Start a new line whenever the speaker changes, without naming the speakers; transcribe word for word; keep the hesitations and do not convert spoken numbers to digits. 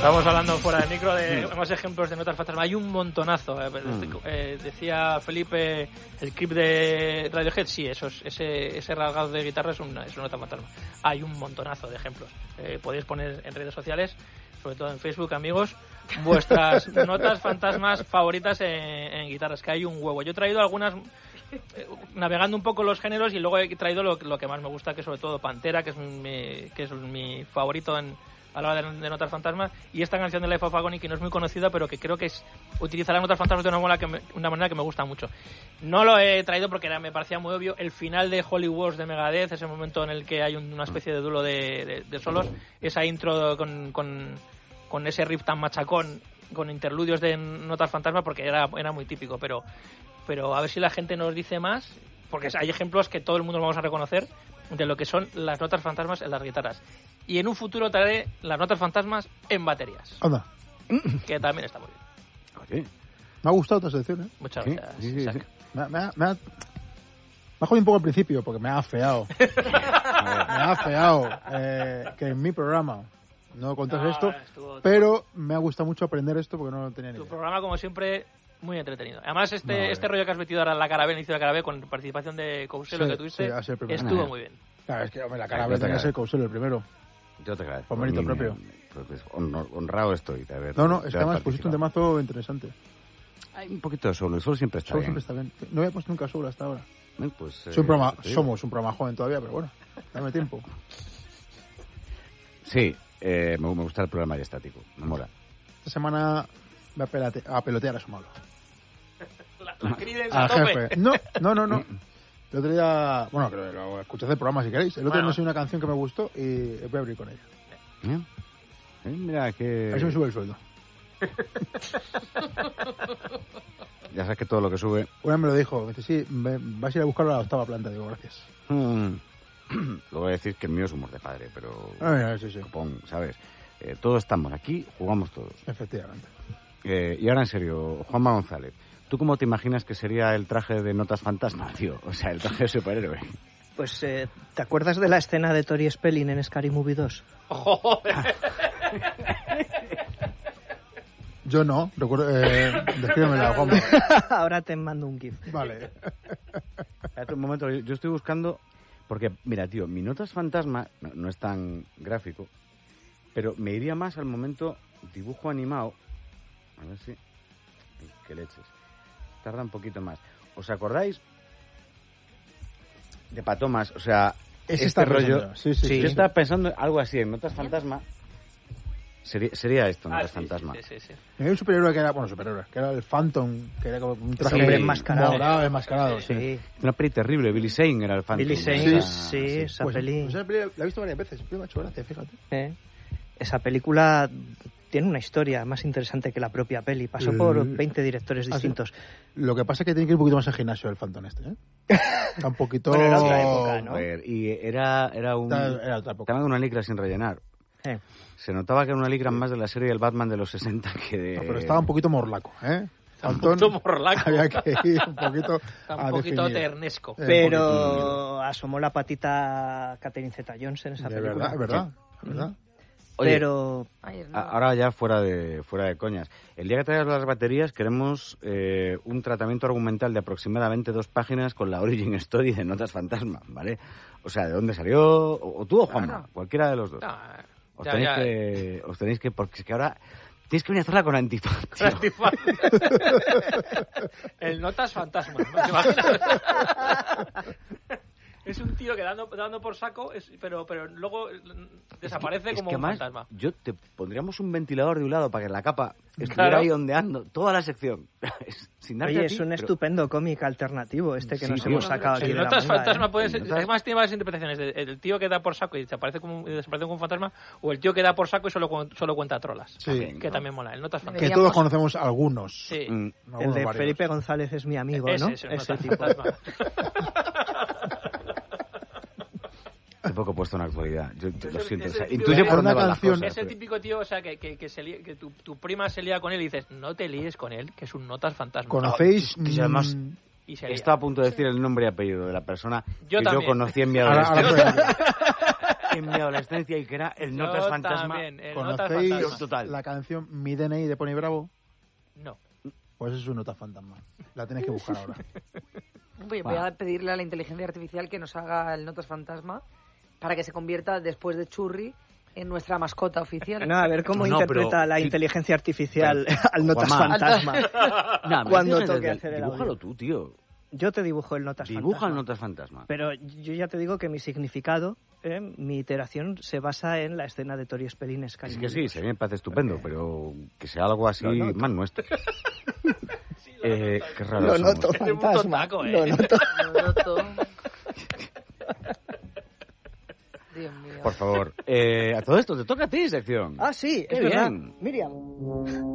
Estamos hablando fuera de micro de más ejemplos de notas fantasma. Hay un montonazo. Eh, mm. eh, decía Felipe, el clip de Radiohead, sí, eso es, ese, ese rasgado de guitarra es una, es una nota fantasma. Hay un montonazo de ejemplos. Eh, podéis poner en redes sociales, sobre todo en Facebook, amigos, vuestras notas fantasmas favoritas en, en guitarras, que hay un huevo. Yo he traído algunas... Eh, navegando un poco los géneros y luego he traído lo, lo que más me gusta, que sobre todo Pantera, que es mi, que es mi favorito en, a la hora de, de notas fantasmas, y esta canción de Life of Agony, que no es muy conocida, pero que creo que es utiliza las notas fantasmas de una manera que me, una manera que me gusta mucho. No lo he traído porque era, me parecía muy obvio. El final de Holy Wars de Megadeth, ese momento en el que hay una especie de duelo de, de, de solos, esa intro con, con, con ese riff tan machacón, con interludios de notas fantasmas, porque era, era muy típico, pero pero a ver si la gente nos dice más, porque hay ejemplos que todo el mundo vamos a reconocer de lo que son las notas fantasmas en las guitarras. Y en un futuro traeré las notas fantasmas en baterías.
Anda.
Que también está muy bien.
Oye. Me ha gustado tu sección, ¿eh?
Muchas
¿Sí?
gracias.
Sí, sí, sí. Me, me, ha, me, ha, me ha jodido un poco al principio, porque me ha afeado. me ha afeado eh, que en mi programa no contas no, esto, estuvo, pero me ha gustado mucho aprender esto porque no lo tenía ni idea.
Tu programa, como siempre... muy entretenido. Además, este no, este rollo que has metido ahora en la Carabé, inicio de la Carabé, con participación de Couselo, sí, que tuviste, sí, estuvo muy bien.
Claro, es que hombre, la Carabé tenía que ser Couselo el primero.
Yo te agradezco.
Por mérito por propio.
Pues, honrado estoy. De haber,
no, no, es que además pusiste un temazo interesante.
Hay un poquito de solo, el solo siempre está
solo
bien.
siempre está bien. No había puesto nunca solo hasta ahora.
Eh, pues,
eh, un programa, somos un programa joven todavía, pero bueno, dame tiempo.
Sí, eh, me, me gusta el programa ya estático, me mola.
Esta semana voy a, pelate, a pelotear a su malo.
La, la a
jefe. No, no, no, no. El otro día, bueno, que lo escuché el programa si queréis. El otro día no sé una canción que me gustó y voy a abrir con ella.
¿Eh? ¿Eh? Mira que...
A ver si me sube el sueldo.
Ya sabes que todo lo que sube...
Una me lo dijo, me dice, sí, me, vas a ir a buscarlo a la octava planta. Digo, gracias.
Hmm. Lo voy a decir que el mío es humor de padre, pero...
Ah, sí, sí.
Copón, ¿sabes? Eh, todos estamos aquí, jugamos todos.
Efectivamente.
Eh, y ahora en serio, Juanma González, ¿tú cómo te imaginas que sería el traje de Notas Fantasma, tío? O sea, el traje de superhéroe.
Pues, eh, ¿te acuerdas de la escena de Tori Spelling en Scary Movie dos?
¡Joder!
Yo no, recuerdo... Eh, descríbemela, Juanma.
Ahora te mando un gif.
Vale.
Espérate un momento, yo estoy buscando... Porque, mira, tío, mi Notas Fantasma no, no es tan gráfico, pero me iría más al momento dibujo animado. A ver si... Qué leches. Tarda un poquito más. ¿Os acordáis de Patomas? O sea,
Ese
este rollo...
Sí, sí, sí.
Yo estaba pensando algo así, en Notas Fantasma... Sería, sería esto, Notas
ah, sí,
Fantasma.
Sí, sí, sí.
Había un superhéroe que era... Bueno, superhéroe, que era el Phantom, que era como un traje...
Hombre enmascarado.
Morado, enmascarado, sí.
sí.
Una peli terrible, Billy Zane era el Phantom.
Billy Zane, sí,
sí,
sí, esa
pues,
peli...
Pues esa peli la he visto varias veces, siempre me ha hecho gracia, fíjate.
Eh, esa película tiene una historia más interesante que la propia peli. Pasó
el...
por veinte directores distintos.
Ah, sí. Lo que pasa es que tiene que ir un poquito más al gimnasio el Phantom este, ¿eh? Está un poquito...
Bueno, era otra época, ¿no?
A ver, y era, era un...
Era, era otra época.
Estaba una licra sin rellenar.
Eh.
Se notaba que era una licra más de la serie del Batman de los sesenta que de...
No, pero estaba un poquito morlaco, ¿eh?
Un poquito morlaco.
Había que ir un poquito
Está un
a
poquito
definir.
ternesco.
Eh,
Pero asomó la patita Catherine Zeta-Jones en esa
de
película.
verdad, es verdad, sí. ¿verdad?
Oye,
pero
Ay, no.
ahora ya fuera de fuera de coñas. El día que traigas las baterías queremos eh, un tratamiento argumental de aproximadamente dos páginas con la origin story de Notas Fantasma, ¿vale? O sea, de dónde salió, o, o tú o Juanma,
Claro.
cualquiera de los dos.
No,
Os
ya,
tenéis
ya.
que, os tenéis que, porque es que ahora tienes que venir a hacerla con Antifaz, tío.
Antifaz. El Notas Fantasma, ¿no? ¿Te imaginas? Es un tío que dando, dando por saco, es, pero, pero luego desaparece
es que,
como
es que
un
además,
fantasma.
Yo te pondríamos un ventilador de un lado para que la capa estuviera
Claro.
ahí ondeando toda la sección. Sin darte
oye,
a
es
ti,
un
pero-
estupendo cómic alternativo este que
Sí,
nos
tío.
hemos sacado aquí
El
de la
Notas
manga,
Fantasma
¿eh?
puede ser,
Notas-
además tiene varias interpretaciones, de- el tío que da por saco y desaparece como, y desaparece como un fantasma, o el tío que da por saco y solo, cu- solo cuenta trolas,
Sí.
que también mola, el Notas
Que
Fantasma.
todos conocemos algunos.
Sí.
Mm.
El
Algunos
de
varios.
Felipe González es mi amigo,
Ese
¿no?
es el
Ese
Notas
tipo.
Fantasma.
Qué poco puesto en la actualidad. Yo, yo lo
Ese-
siento.
ese
O sea,
tío
intuye
que-
por dónde
una
van las
canción-
cosas.
Ese típico tío, o sea, que, que, que, se lía- que tu, tu prima se lía con él y dices, no te líes con él, que es un Notas Fantasma.
¿Conocéis?
Y además-
mm,
Y se lía.
Estaba a punto de decir el nombre y apellido de la persona
Yo
que
también.
yo conocí en mi
ahora-
adolescencia.
ahora-
en mi adolescencia y que era el
Yo
Notas Fantasma.
también, el Notas
¿Conocéis
Fantasma.
Total.
la canción Mi D N I de Pony Bravo?
No.
Pues es un Notas Fantasma. La tenéis que buscar ahora.
Voy, voy a pedirle a la inteligencia artificial que nos haga el Notas Fantasma para que se convierta, después de Churri, en nuestra mascota oficial.
No, a ver cómo
No,
interpreta
pero-
la
sí.
inteligencia artificial al Notas
Juanma.
Fantasma.
Nah, me
Cuando
dices
toque
desde-
hacer el
Dibújalo
audio.
tú, tío.
Yo te dibujo el Notas
Dibuja el
Fantasma.
Notas Fantasma.
Pero yo ya te digo que mi significado, eh, mi iteración, se basa en la escena de Tori Spellines.
Es
cariño.
que sí, se me parece estupendo, pero que sea algo así
Lo noto.
más nuestro. eh, qué raro
Lo
somos.
noto,
Eres un
fantasma.
tontaco, ¿eh?
Lo noto.
Lo noto. Dios mío.
Por favor. Eh, a todo esto, te toca a ti, sección.
Ah, sí,
Qué
es verdad.
bien.
Miriam.